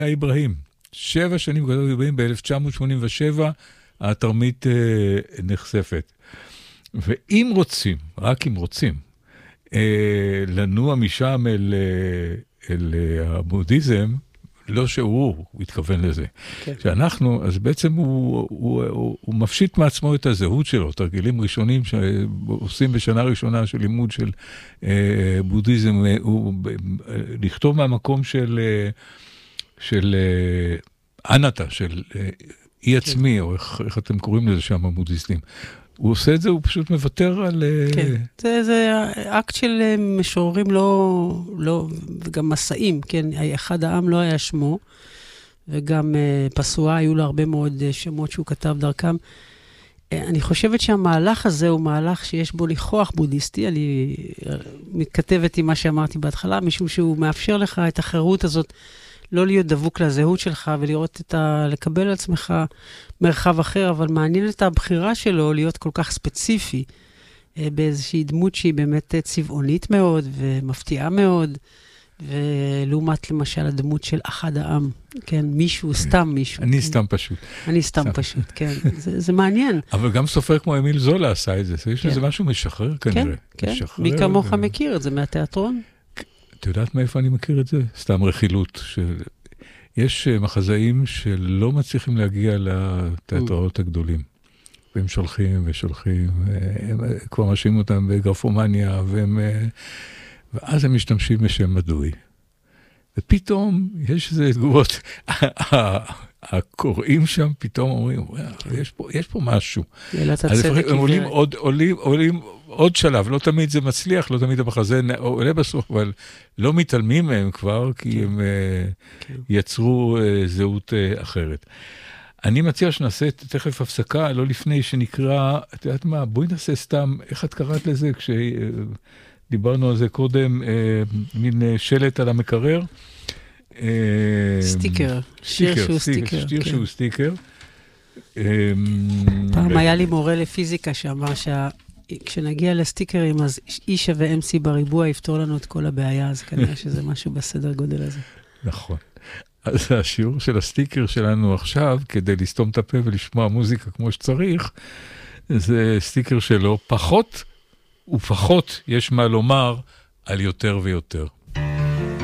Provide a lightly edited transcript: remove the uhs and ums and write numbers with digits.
איברהים. 7 שנים כתב איברהים, ב-1987 התרמית נחשפת. ואם רוצים, רק אם רוצים, לנוע משם אל הבודהיזם, לא שהוא התכוון לזה. כן. שאנחנו, אז בעצם הוא מפשיט מעצמו את הזהות שלו, תרגילים ראשונים שעושים בשנה ראשונה של לימוד של בודהיזם, הוא לכתוב מהמקום של אנטה, של אי עצמי, או איך אתם קוראים לזה שם, הבודהיסטים. הוא עושה את זה, הוא פשוט מוותר על... כן, זה אקט של משוררים לא, וגם מסעים, כן, אחד העם לא היה שמו, וגם פסואה, היו לו הרבה מאוד שמות שהוא כתב דרכם. אני חושבת שהמהלך הזה הוא מהלך שיש בו ניחוח בודהיסטי, אני מתכתבת עם מה שאמרתי בהתחלה, משום שהוא מאפשר לך את החירות הזאת, לא להיות דבוק לזהות שלך ולראות לקבל על עצמך מרחב אחר, אבל מעניין את הבחירה שלו להיות כל כך ספציפי, באיזושהי דמות שהיא באמת צבעונית מאוד ומפתיעה מאוד, ולעומת למשל הדמות של אחד העם, כן, מישהו, סתם מישהו. אני סתם פשוט. אני סתם פשוט, כן. זה מעניין. אבל גם סופר כמו אמיל זולה עשה את זה, יש לזה משהו משחרר כנראה. כן, מי כמוך מכיר את זה מהתיאטרון? את יודעת מאיפה אני מכיר את זה? סתם רכילות. יש מחזאים שלא מצליחים להגיע לתיאטראות הגדולים. והם שולחים, הם כבר משאים אותם בגרפומניה, ואז הם משתמשים בשם מדוי. ופתאום יש איזה תגובות, הקוראים שם פתאום אומרים, יש פה משהו. אז הם עולים עוד שלב, לא תמיד זה מצליח, לא תמיד המחזה עולה בסוף, אבל לא מתעלמים מהם כבר, כי הם יצרו זהות אחרת. אני מציע שנעשה תכף הפסקה, לא לפני שנקרא, את יודעת מה, בואי נעשה סתם, איך את קראת לזה, כשדיברנו על זה קודם, מין שלט על המקרר. סטיקר, שיר שהוא סטיקר. שיר שהוא סטיקר. פעם היה לי מורה לפיזיקה שאמר כשנגיע לסטיקרים, אז E שווה MC בריבוע יפתור לנו את כל הבעיה, אז כנראה שזה משהו בסדר גודל הזה. נכון. אז השיעור של הסטיקר שלנו עכשיו, כדי לסתום את הפה ולשמוע מוזיקה כמו שצריך, זה סטיקר שלו, פחות ופחות יש מה לומר על יותר ויותר.